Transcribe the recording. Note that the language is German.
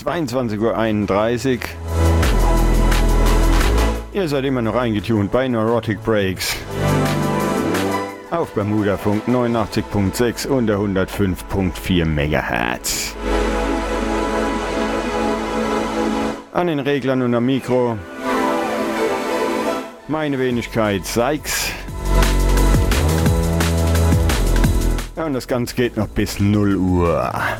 22:31 Uhr. Ihr seid immer noch eingetunt bei Neurotic Breaks. Auf Bermudafunk 89.6 und der 105.4 MHz. An den Reglern und am Mikro meine Wenigkeit Sykes. Ja, und das Ganze geht noch bis 0 Uhr.